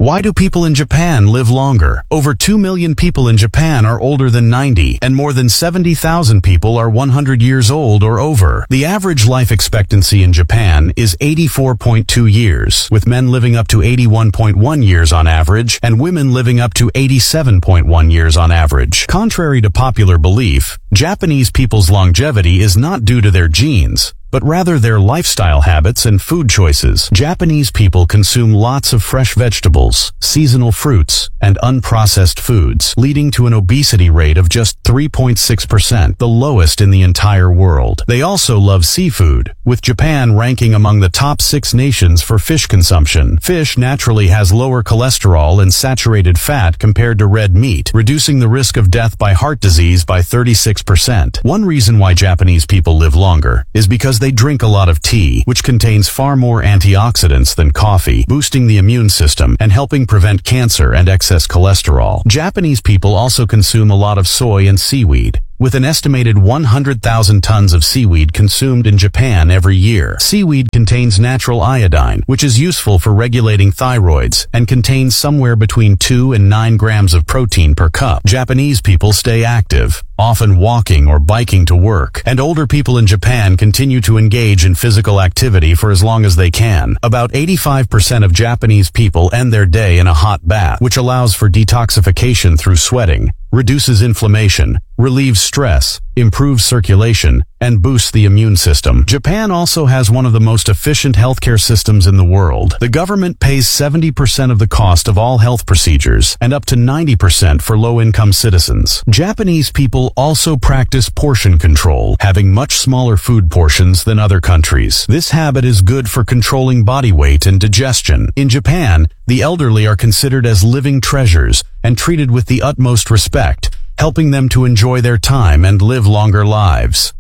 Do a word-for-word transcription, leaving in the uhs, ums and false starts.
Why do people in Japan live longer? Over two million people in Japan are older than ninety, and more than seventy thousand people are one hundred years old or over. The average life expectancy in Japan is eighty-four point two years, with men living up to eighty-one point one years on average, and women living up to eighty-seven point one years on average. Contrary to popular belief, Japanese people's longevity is not due to their genes, but rather their lifestyle habits and food choices. Japanese people consume lots of fresh vegetables, seasonal fruits, and unprocessed foods, leading to an obesity rate of just three point six percent, the lowest in the entire world. They also love seafood, with Japan ranking among the top six nations for fish consumption. Fish naturally has lower cholesterol and saturated fat compared to red meat, reducing the risk of death by heart disease by thirty-six percent. One reason why Japanese people live longer is because they drink a lot of tea, which contains far more antioxidants than coffee, boosting the immune system and helping prevent cancer and excess cholesterol. Japanese people also consume a lot of soy and seaweed, with an estimated one hundred thousand tons of seaweed consumed in Japan every year. Seaweed contains natural iodine, which is useful for regulating thyroids, and contains somewhere between two and nine grams of protein per cup. Japanese people stay active, often walking or biking to work, and older people in Japan continue to engage in physical activity for as long as they can. About eighty-five percent of Japanese people end their day in a hot bath, which allows for detoxification through sweating, reduces inflammation, relieves stress, improves circulation, and boosts the immune system. Japan also has one of the most efficient healthcare systems in the world. The government pays seventy percent of the cost of all health procedures, and up to ninety percent for low-income citizens. Japanese people also practice portion control, having much smaller food portions than other countries. This habit is good for controlling body weight and digestion. In Japan, the elderly are considered as living treasures and treated with the utmost respect, helping them to enjoy their time and live longer lives.